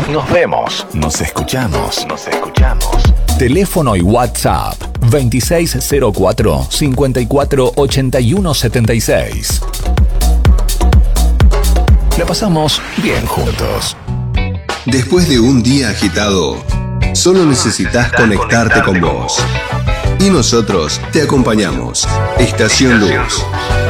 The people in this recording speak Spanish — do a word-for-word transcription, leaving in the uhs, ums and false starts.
Nos vemos. Nos escuchamos. Nos escuchamos. Teléfono y WhatsApp veintiséis cero cuatro, cincuenta y cuatro, ochenta y uno setenta y seis. La pasamos bien juntos. Después de un día agitado, solo necesitas conectarte con vos. Y nosotros te acompañamos. Estación Luz.